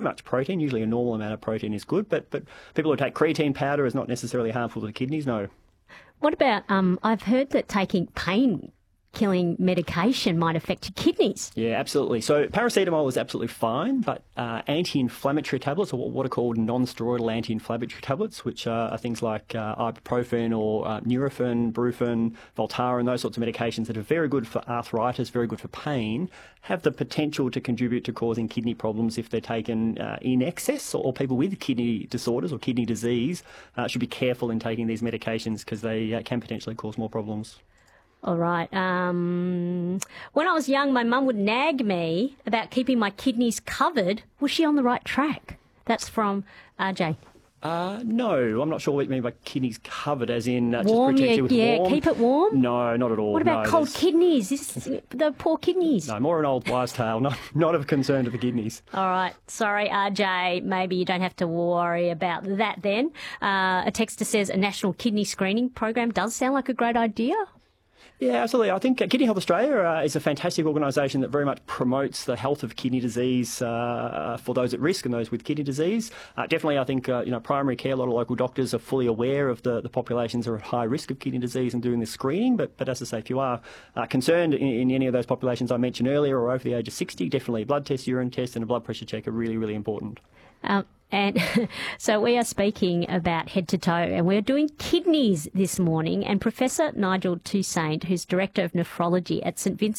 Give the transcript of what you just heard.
much protein. Usually a normal amount of protein is good, but people who take creatine powder is not necessarily harmful to the kidneys, no. What about, I've heard that taking pain-killing medication might affect your kidneys. Yeah, absolutely. So paracetamol is absolutely fine, but anti-inflammatory tablets, or what are called non-steroidal anti-inflammatory tablets, which are things like ibuprofen or Nurofen, Brufen, Voltaren, those sorts of medications that are very good for arthritis, very good for pain, have the potential to contribute to causing kidney problems if they're taken in excess, or people with kidney disorders or kidney disease should be careful in taking these medications because they can potentially cause more problems. All right. When I was young, my mum would nag me about keeping my kidneys covered. Was she on the right track? That's from RJ. No, I'm not sure what you mean by kidneys covered, as in Warm, just protect you with warm. Keep it warm? No, not at all. What about cold kidneys? The poor kidneys. No, more an old wives' tale, not of concern to the kidneys. All right. Sorry, RJ. Maybe you don't have to worry about that then. A texter says a national kidney screening program does sound like a great idea. Yeah, absolutely. I think Kidney Health Australia is a fantastic organisation that very much promotes the health of kidney disease for those at risk and those with kidney disease. Definitely, I think primary care, a lot of local doctors are fully aware of the populations that are at high risk of kidney disease and doing this screening. But as I say, if you are concerned in any of those populations I mentioned earlier or over the age of 60, definitely blood test, urine test and a blood pressure check are really, really important. And so we are speaking about head to toe, and we're doing kidneys this morning. And Professor Nigel Toussaint, who's Director of Nephrology at St Vincent